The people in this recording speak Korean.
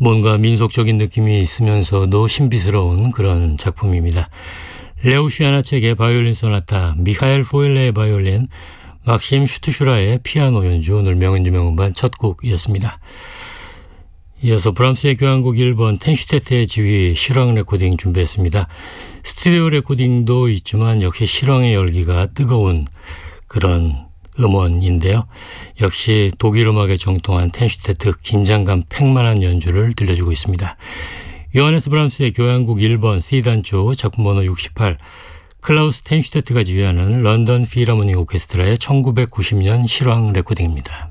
뭔가 민속적인 느낌이 있으면서도 신비스러운 그런 작품입니다. 레오 슈야나첵의 바이올린 소나타, 미하엘 포일레의 바이올린, 막심 슈트슈라의 피아노 연주, 오늘 명연주 명음반 첫 곡이었습니다. 이어서 브람스의 교향곡 1번 텐슈테트의 지휘 실황 레코딩 준비했습니다. 스튜디오 레코딩도 있지만 역시 실황의 열기가 뜨거운 그런 음원인데요. 역시 독일 음악에 정통한 텐슈테트 긴장감 팽만한 연주를 들려주고 있습니다. 요하네스 브람스의 교향곡 1번 C단조 작품 번호 68, 클라우스 텐슈테트가 지휘하는 런던 필하모닉 오케스트라의 1990년 실황 레코딩입니다.